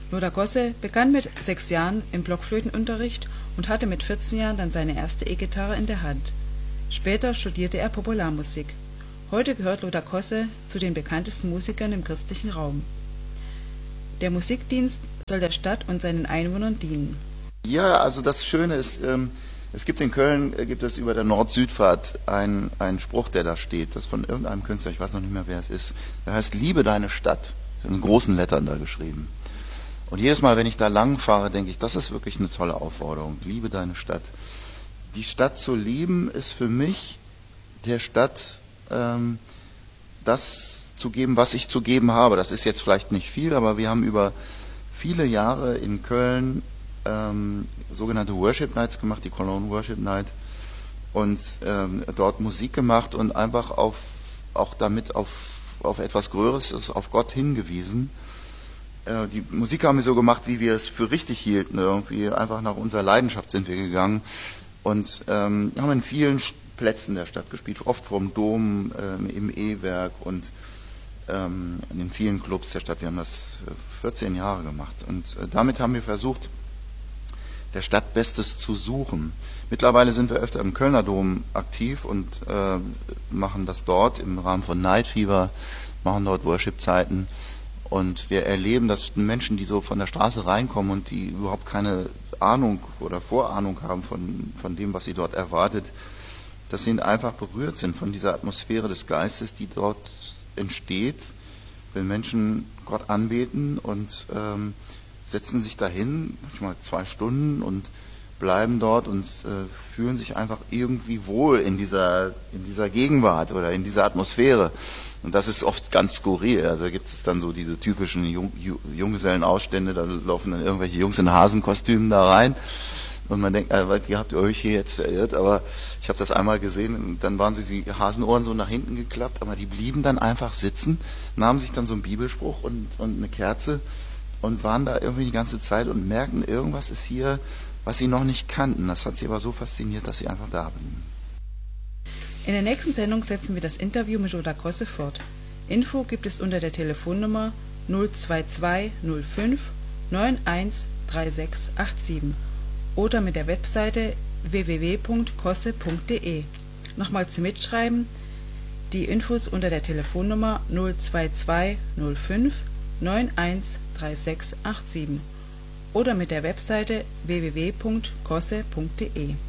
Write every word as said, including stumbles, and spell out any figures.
Lothar Gosse begann mit sechs Jahren im Blockflötenunterricht und hatte mit vierzehn Jahren dann seine erste E-Gitarre in der Hand. Später studierte er Popularmusik. Heute gehört Lothar Gosse zu den bekanntesten Musikern im christlichen Raum. Der Musikdienst soll der Stadt und seinen Einwohnern dienen. Ja, also das Schöne ist, ähm, es gibt in Köln, äh, gibt es über der Nord-Süd-Fahrt einen, einen Spruch, der da steht, das ist von irgendeinem Künstler, ich weiß noch nicht mehr, wer es ist. Der heißt, liebe deine Stadt, in großen Lettern da geschrieben. Und jedes Mal, wenn ich da lang fahre, denke ich, das ist wirklich eine tolle Aufforderung, liebe deine Stadt. Die Stadt zu lieben ist für mich, der Stadt ähm, das zu geben, was ich zu geben habe. Das ist jetzt vielleicht nicht viel, aber wir haben über viele Jahre in Köln ähm, sogenannte Worship Nights gemacht, die Cologne Worship Night, und ähm, dort Musik gemacht und einfach auf, auch damit auf, auf etwas Größeres, auf Gott hingewiesen. Äh, die Musik haben wir so gemacht, wie wir es für richtig hielten, irgendwie einfach nach unserer Leidenschaft sind wir gegangen und ähm, haben in vielen Plätzen der Stadt gespielt, oft vorm Dom, ähm, im E-Werk und ähm, in den vielen Clubs der Stadt. Wir haben das vierzehn Jahre gemacht und äh, damit haben wir versucht, der Stadt Bestes zu suchen. Mittlerweile sind wir öfter im Kölner Dom aktiv und äh, machen das dort im Rahmen von Night Fever, machen dort Worship-Zeiten und wir erleben, dass Menschen, die so von der Straße reinkommen und die überhaupt keine Ahnung oder Vorahnung haben von, von dem, was sie dort erwartet, dass sie einfach berührt sind von dieser Atmosphäre des Geistes, die dort entsteht, wenn Menschen Gott anbeten und ähm, setzen sich dahin, manchmal zwei Stunden und bleiben dort und äh, fühlen sich einfach irgendwie wohl in dieser, in dieser Gegenwart oder in dieser Atmosphäre. Und das ist oft ganz skurril. Also gibt es dann so diese typischen Jung, Junggesellenausstände, da laufen dann irgendwelche Jungs in Hasenkostümen da rein. Und man denkt, äh, ihr habt euch hier jetzt verirrt, aber ich habe das einmal gesehen und dann waren sie die Hasenohren so nach hinten geklappt, aber die blieben dann einfach sitzen, nahmen sich dann so einen Bibelspruch und, und eine Kerze und waren da irgendwie die ganze Zeit und merkten, irgendwas ist hier, was sie noch nicht kannten. Das hat sie aber so fasziniert, dass sie einfach da blieben. In der nächsten Sendung setzen wir das Interview mit Lothar Gosse fort. Info gibt es unter der Telefonnummer null zwei zwei null fünf neun eins drei sechs acht sieben oder mit der Webseite w w w punkt gosse punkt de. Nochmal zum Mitschreiben, die Infos unter der Telefonnummer null zwei zwei null fünf neun eins drei sechs acht sieben oder mit der Webseite w w w punkt gosse punkt de.